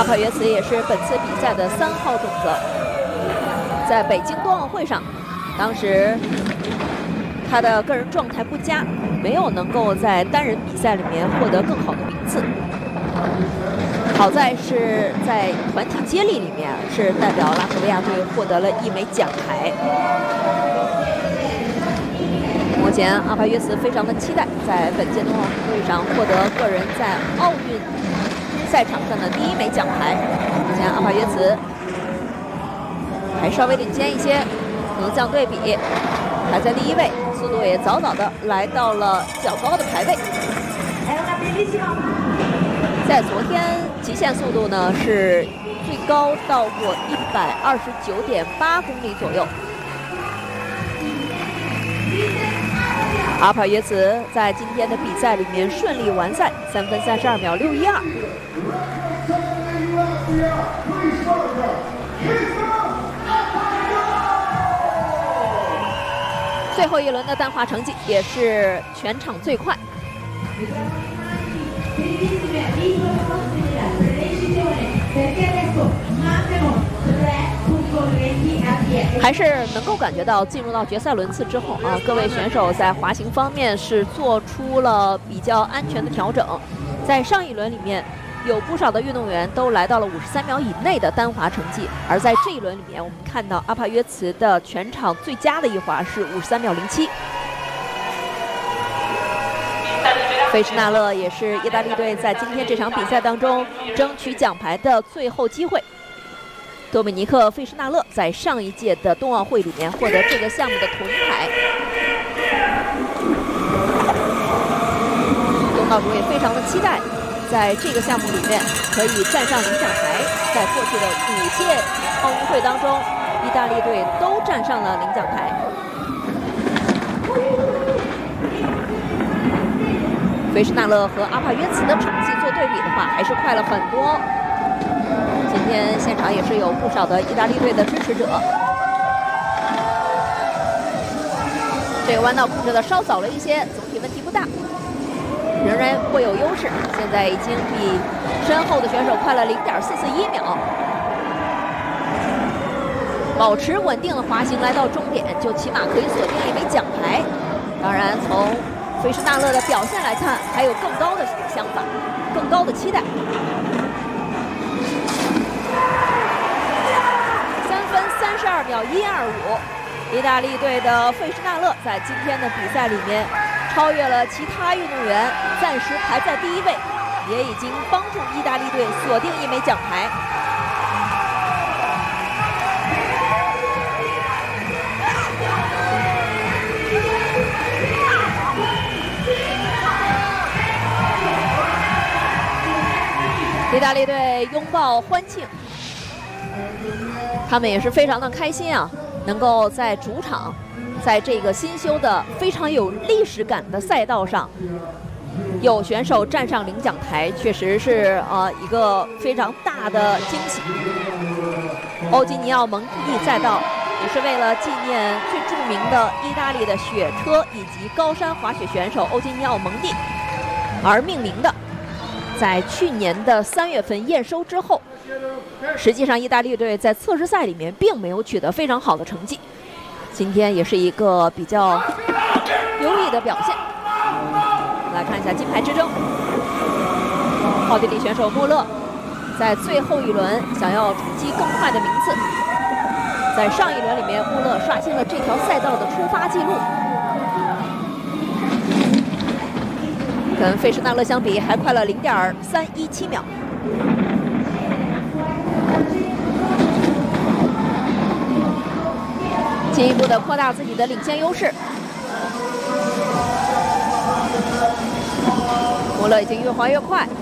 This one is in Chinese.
阿帕约茨也是本次比赛的3号种子，在北京冬奥会上，当时他的个人状态不佳，没有能够在单人比赛里面获得更好的名次。好在是在团体接力里面是代表拉脱维亚队获得了1枚奖牌。目前阿帕约茨非常的期待在本届冬奥会上获得个人在奥运赛场上的第1枚奖牌。目前阿帕约茨还稍微领先一些，横向对比排在第1位，速度也早早的来到了较高的排位。在昨天极限速度呢是最高到过129.8公里左右。阿帕约茨在今天的比赛里面顺利完赛，3分32秒612。最后一轮的单滑成绩也是全场最快。还是能够感觉到进入到决赛轮次之后啊，各位选手在滑行方面是做出了比较安全的调整。在上一轮里面，有不少的运动员都来到了53秒以内的单滑成绩，而在这一轮里面，我们看到阿帕约茨的全场最佳的一滑是53秒07。费什纳勒也是意大利队在今天这场比赛当中争取奖牌的最后机会。多米尼克·费什纳勒在上一届的冬奥会里面获得这个项目的铜牌。东道主也非常的期待，在这个项目里面可以站上领奖台。在过去的5届奥运会当中，意大利队都站上了领奖台。费什纳勒和阿帕约茨的成绩做对比的话，还是快了很多。今天现场也是有不少的意大利队的支持者。这个弯道控制的稍早了一些，总体问题不大，仍然会有优势。现在已经比身后的选手快了0.441秒。保持稳定的滑行来到终点，就起码可以锁定1枚奖牌。当然，从费什纳勒的表现来看，还有更高的想法，更高的期待。3分32秒125，意大利队的费什纳勒在今天的比赛里面超越了其他运动员，暂时排在第1位，也已经帮助意大利队锁定1枚奖牌。意大利队拥抱欢庆，他们也是非常的开心啊，能够在主场，在这个新修的非常有历史感的赛道上，有选手站上领奖台，确实是一个非常大的惊喜。欧吉尼奥蒙蒂赛道也是为了纪念最著名的意大利的雪车以及高山滑雪选手欧吉尼奥蒙蒂而命名的。在去年的3月份验收之后，实际上意大利队在测试赛里面并没有取得非常好的成绩。今天也是一个比较优异的表现。来看一下金牌之争，奥地利选手穆勒在最后一轮想要冲击更快的名次。在上一轮里面，穆勒刷新了这条赛道的出发记录。跟费什纳勒相比，还快了0.317秒。进一步的扩大自己的领先优势。穆勒已经越滑越快，